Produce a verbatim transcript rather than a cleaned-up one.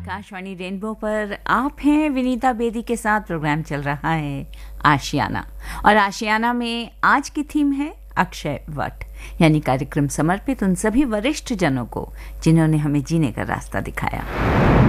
Akashvani rainbow पर आप हैं विनीता बेदी के साथ। प्रोग्राम चल रहा है आशियाना, और आशियाना में आज की थीम है अक्षय वट, यानी कार्यक्रम समर्पित उन सभी वरिष्ठ जनों को जिन्होंने हमें जीने का रास्ता दिखाया।